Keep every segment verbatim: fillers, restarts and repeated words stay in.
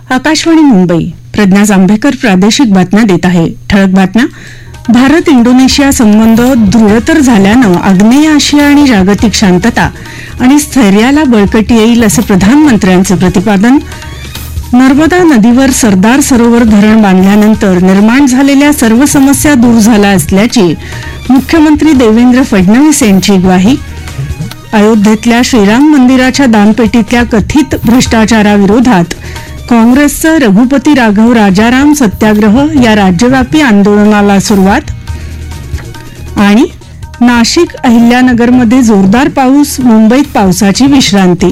आकाशवाणी मुंबई. प्रज्ञा जांभेकर प्रादेशिक बातम्या देत आहे. ठळक बातम्या. भारत इंडोनेशिया संबंध दृढतर झाल्यानं आग्नेय आशिया आणि जागतिक शांतता आणि स्थैर्याला बळकटी येईल असं प्रधानमंत्र्यांचं प्रतिपादन. नर्मदा नदीवर सरदार सरोवर धरण बांधल्यानंतर निर्माण झालेल्या सर्व समस्या दूर झाल्या असल्याची मुख्यमंत्री देवेंद्र फडणवीस यांची ग्वाही. अयोध्येतल्या श्रीराम मंदिराच्या दानपेटीतल्या कथित भ्रष्टाचाराविरोधात काँग्रेसचं रघुपती राघव राजाराम सत्याग्रह या राज्यव्यापी आंदोलनाला सुरुवात. आणि नाशिक अहिल्यानगरमध्ये जोरदार पाऊस, मुंबईत पावसाची विश्रांती.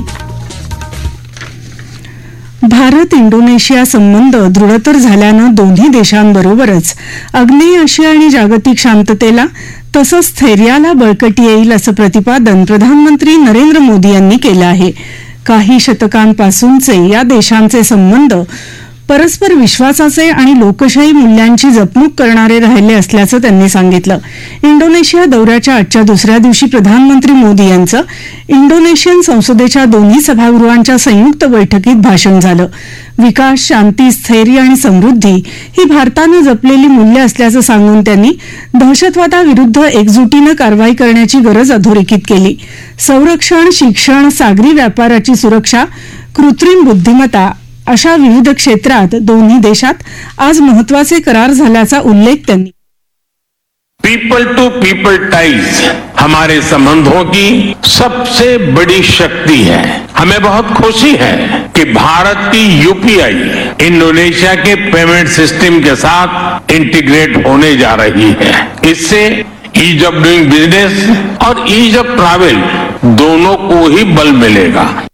भारत इंडोनेशिया संबंध दृढतर झाल्यानं दोन्ही देशांबरोबरच आग्नेय आशिया आणि जागतिक शांततेला तसंच स्थैर्याला बळकटी येईल असं प्रतिपादन प्रधानमंत्री नरेंद्र मोदी यांनी केलं आहे. काही शतकांपासूनचे या देशांचे संबंध परस्पर विश्वासाचे आणि लोकशाही मूल्यांची जपणूक करणारे राहिले असल्याचं त्यांनी सांगितलं. इंडोनेशिया दौऱ्याच्या आजच्या दुसऱ्या दिवशी प्रधानमंत्री मोदी यांचं इंडोनेशियन संसदेच्या दोन्ही सभागृहांच्या संयुक्त बैठकीत भाषण झालं. विकास, शांती, स्थैर्य आणि समृद्धी ही भारतानं जपलेली मूल्य असल्याचं सांगून त्यांनी दहशतवादाविरुद्ध एकजुटीनं कारवाई करण्याची गरज अधोरेखित केली. संरक्षण, शिक्षण, सागरी व्यापाराची सुरक्षा, कृत्रिम बुद्धिमत्ता अशा विविध क्षेत्रात दोन्ही देशात आज महत्वाचे करार झाल्याचा उल्लेख त्यांनी. पीपल टू पीपल टाइज हमारे संबंधों की सबसे बड़ी शक्ति है. हमें बहुत खुशी है कि भारत की यूपीआई इंडोनेशिया के पेमेंट सिस्टम के साथ इंटीग्रेट होने जा रही है. इससे ईज ऑफ डूइंग बिजनेस और ईज ऑफ ट्रैवल दोनों को ही बल मिलेगा.